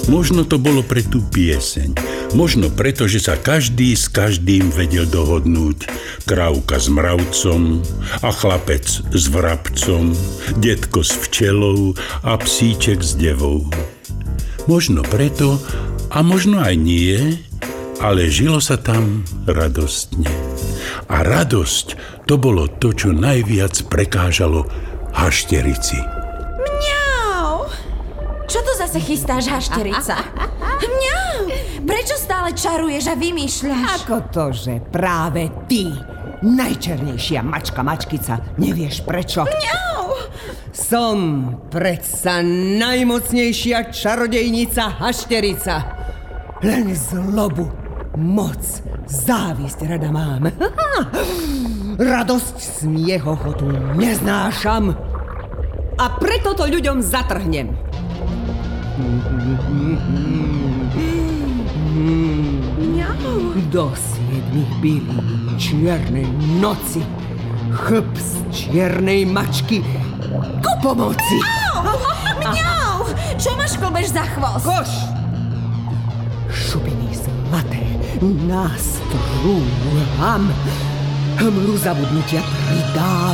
Možno to bolo pre tú pieseň. Možno preto, že sa každý s každým vedel dohodnúť. Krávka s mravcom a chlapec s vrabcom, detko s včelou a psíček s devou. Možno preto, a možno aj nie, ale žilo sa tam radostne. A radosť to bolo to, čo najviac prekážalo hašterici. Mňau! Čo to zase chystáš, hašterica? Mňau! Prečo stále čaruješ a vymýšľaš? Ako to, že práve ty, najčernejšia mačka mačkica, nevieš prečo? Mňau! Som predsa najmocnejšia čarodejnica hašterica. Len zlobu, moc, závisť rada mám. Radosť z miechochotu neznášam. A preto to ľuďom zatrhnem. Do 7 bylí čiernej noci chlp z čiernej mačky ku pomoci. Mňau! Čo máš klbeš za chvost? Koš! Šupiny zlaté nástrúham, hmlu zabudnutia pridávam.